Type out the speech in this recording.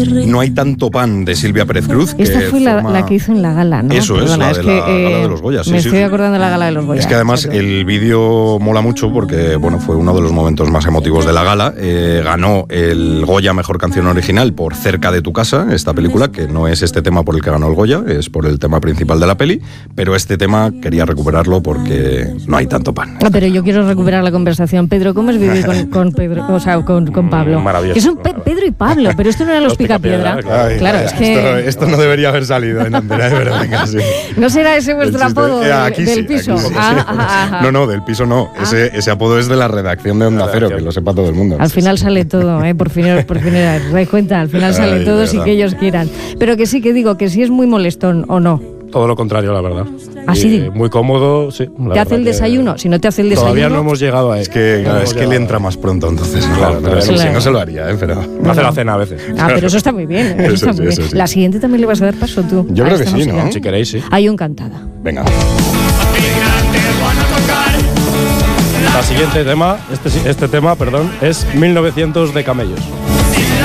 No hay tanto pan, de Silvia Pérez Cruz. Esta fue la que hizo en la gala, ¿no? Eso es, la de la gala de los Goya. Me estoy acordando de la gala de los Goya. Es que además el vídeo mola mucho porque, bueno, fue uno de los momentos más emotivos de la gala. Ganó el Goya Mejor Canción Original por Cerca de tu casa, esta película, que no es este tema por el que ganó el Goya, es por el tema principal de la peli, pero este tema quería recuperarlo porque no hay tanto pan. Pero yo quiero recuperar la conversación. Pedro, ¿cómo es vivir con Pedro, o sea, con Pablo? Maravilloso. Que son Pedro y Pablo, pero esto no era los Picapiedra. Claro, es que esto no debería haber salido en Antena, de verdad, casi. ¿No será ese vuestro apodo del piso? No, del piso no. Ese apodo es de la redacción de Onda Cero, que lo sepa todo el mundo. Al final sale todo, por fin dais cuenta, al final sale todo si que ellos quieran. Pero que sí, que digo, que sí es muy molestón, ¿o no? Todo lo contrario, la verdad. ¿Así? Muy cómodo, sí. ¿Te hace el desayuno? Si no te hace el desayuno... Todavía no hemos llegado a eso. Es que le entra más pronto, entonces. Claro, pero si no se lo haría, pero... Me hace la cena a veces. Pero eso está muy bien. Eso está muy bien. La siguiente también le vas a dar paso tú. Yo creo que sí, ¿no? Si queréis, sí. Hay un cantada. Venga. La siguiente tema, este tema, es 1900 de Camellos.